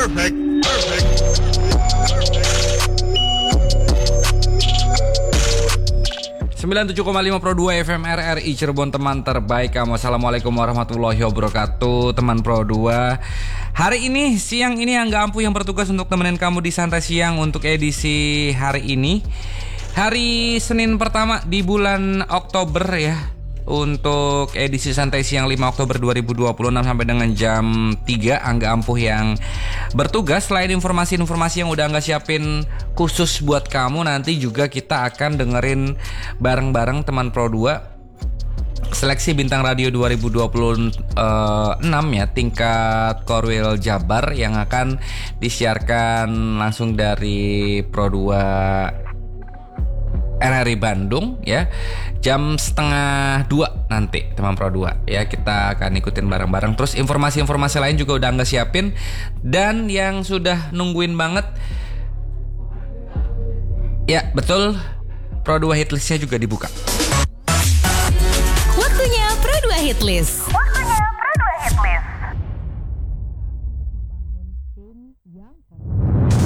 Perfect. 97,5 Pro 2 FM RRI Cirebon, teman terbaik kamu. Assalamualaikum warahmatullahi wabarakatuh, teman Pro 2. Hari ini, siang ini Angga Ampuh yang bertugas untuk temenin kamu di Santai Siang untuk edisi hari ini. Hari Senin pertama di bulan Oktober ya. Untuk edisi Santai Siang 5 Oktober 2026 sampai dengan jam 3 Angga Ampuh yang bertugas. Selain informasi-informasi yang udah Angga siapin khusus buat kamu, nanti juga kita akan dengerin bareng-bareng teman Pro 2 Seleksi Bintang Radio 2026 ya, tingkat Korwil Jabar, yang akan disiarkan langsung dari Pro 2 RRI Bandung ya, jam 1:30 nanti teman Pro 2 ya. Kita akan ikutin bareng-bareng. Terus informasi-informasi lain juga udah Angga siapin. Dan yang sudah nungguin banget, ya betul, Pro 2 Hitlistnya juga dibuka. Waktunya Pro 2 Hitlist.